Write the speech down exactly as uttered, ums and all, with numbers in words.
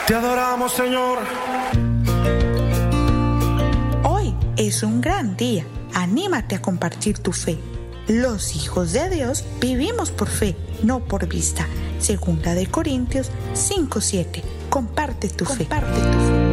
Te adoramos, Señor. Hoy es un gran día. Anímate a compartir tu fe. Los hijos de Dios vivimos por fe, no por vista. Segunda de Corintios cinco siete. Comparte tu fe. Comparte tu fe.